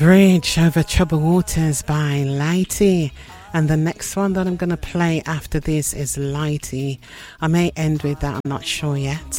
Bridge Over Troubled Waters by Lighty. And the next one that I'm going to play after this is Lighty. I may end with that, I'm not sure yet.